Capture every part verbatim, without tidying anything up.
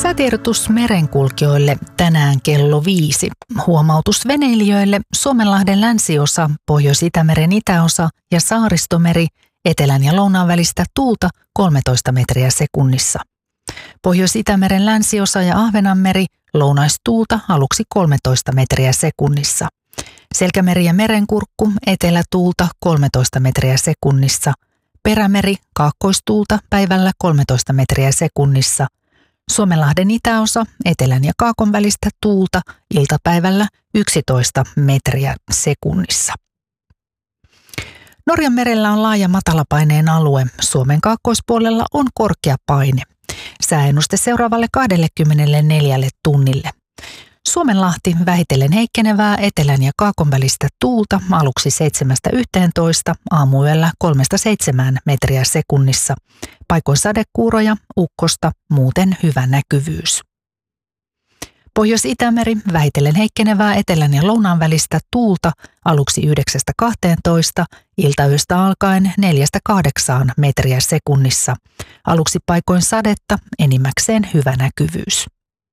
Säätiedotus merenkulkijoille tänään kello viisi. Huomautus veneilijöille Suomenlahden länsiosa, Pohjois-Itämeren itäosa ja Saaristomeri, etelän ja lounaan välistä tuulta kolmetoista metriä sekunnissa. Pohjois-Itämeren länsiosa ja Ahvenanmeri, lounaistuulta aluksi kolmetoista metriä sekunnissa. Selkämeri ja Merenkurkku, etelätuulta kolmetoista metriä sekunnissa. Perämeri, kaakkoistuulta päivällä kolmetoista metriä sekunnissa. Suomenlahden itäosa, etelän ja kaakon välistä tuulta iltapäivällä yksitoista metriä sekunnissa. Norjan merellä on laaja matalapaineen alue. Suomen kaakkoispuolella on korkea paine. Sääennuste seuraavalle kaksikymmentäneljä tunnille. Suomenlahti vähitellen heikkenevää etelän ja kaakon välistä tuulta aluksi seitsemästä yhteentoista, aamuyöllä kolmesta seitsemään metriä sekunnissa. Paikoin sadekuuroja, ukkosta, muuten hyvä näkyvyys. Pohjois-Itämeri vähitellen heikkenevää etelän ja lounaan välistä tuulta aluksi yhdeksästä kahteentoista, iltayöstä alkaen neljästä kahdeksaan metriä sekunnissa. Aluksi paikoin sadetta, enimmäkseen hyvä näkyvyys.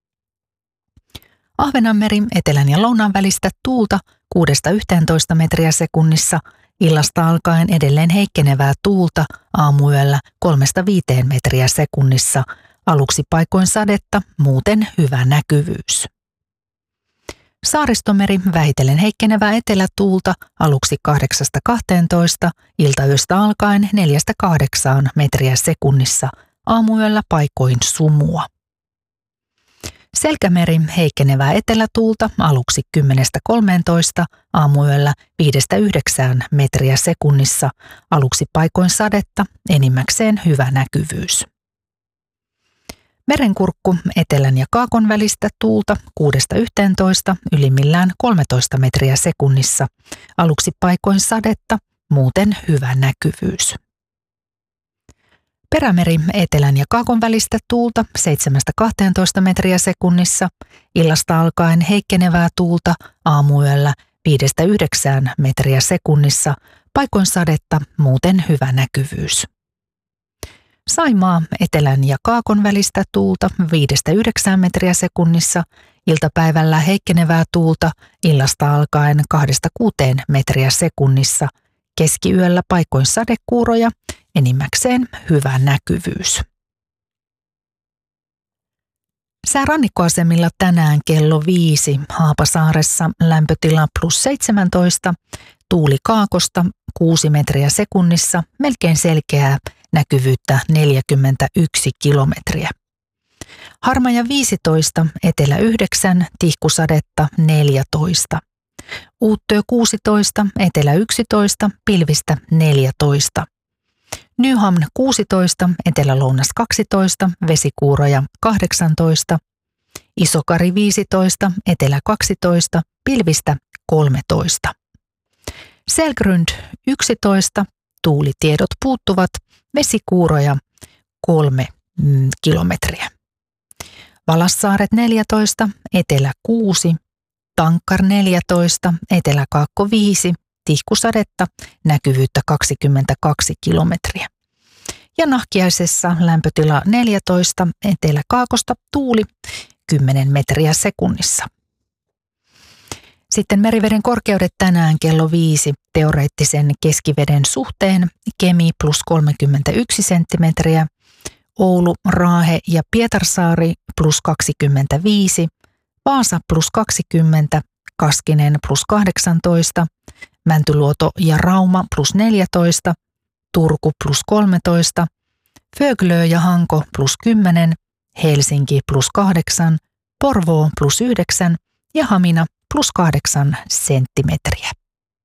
Ahvenanmeri etelän ja lounaan välistä tuulta kuudesta yhteentoista metriä sekunnissa, illasta alkaen edelleen heikkenevää tuulta aamuyöllä kolmesta viiteen metriä sekunnissa, aluksi paikoin sadetta, muuten hyvä näkyvyys. Saaristomeri vähitellen heikkenevää etelätuulta aluksi kahdeksasta kahteentoista, iltayöstä alkaen neljästä kahdeksaan metriä sekunnissa, aamuyöllä paikoin sumua. Selkämeri heikkenevää etelätuulta aluksi kymmenestä kolmeentoista, aamuyöllä viidestä yhdeksään metriä sekunnissa, aluksi paikoin sadetta, enimmäkseen hyvä näkyvyys. Merenkurkku etelän ja kaakon välistä tuulta kuudesta yhteentoista, ylimmillään kolmetoista metriä sekunnissa, aluksi paikoin sadetta, muuten hyvä näkyvyys. Perämeri etelän ja kaakon välistä tuulta seitsemästä kahteentoista metriä sekunnissa, illasta alkaen heikkenevää tuulta aamuyöllä viidestä yhdeksään metriä sekunnissa, paikoin sadetta, muuten hyvä näkyvyys. Saimaa etelän ja kaakon välistä tuulta viidestä yhdeksään metriä sekunnissa, iltapäivällä heikkenevää tuulta, illasta alkaen kahdesta kuuteen metriä sekunnissa, keskiyöllä paikoin sadekuuroja, enimmäkseen hyvä näkyvyys. Sää rannikkoasemilla tänään kello viisi. Haapasaaressa lämpötila plus seitsemäntoista, tuuli kaakosta kuusi metriä sekunnissa, melkein selkeää, näkyvyyttä neljäkymmentäyksi kilometriä. Harmaja viisitoista, etelä yhdeksän, tihkusadetta neljätoista. Uuttöö kuusitoista, etelä yksitoista, pilvistä neljätoista. Nyham kuusitoista, etelä-lounas kaksitoista, vesikuuroja kahdeksantoista. Isokari viisitoista, etelä kaksitoista, pilvistä kolmetoista. Selgrund yksitoista, tuulitiedot puuttuvat, vesikuuroja kolme mm, kilometriä. Valassaaret neljätoista, etelä kuusi, Tankkar neljätoista, etelä-kaakko viisi, tihkusadetta, näkyvyyttä kaksikymmentäkaksi kilometriä. Ja Nahkiaisessa lämpötila neljätoista, etelä-kaakosta tuuli kymmenen metriä sekunnissa. Sitten meriveden korkeudet tänään kello viisi, teoreettisen keskiveden suhteen Kemi plus kolmekymmentäyksi senttimetriä, Oulu, Raahe ja Pietarsaari plus kaksikymmentäviisi, Vaasa plus kaksikymmentä, Kaskinen plus kahdeksantoista, Mäntyluoto ja Rauma plus neljätoista, Turku plus kolmetoista, Föglö ja Hanko plus kymmenen, Helsinki plus kahdeksan, Porvoo plus yhdeksän ja Hamina plus kahdeksan senttimetriä.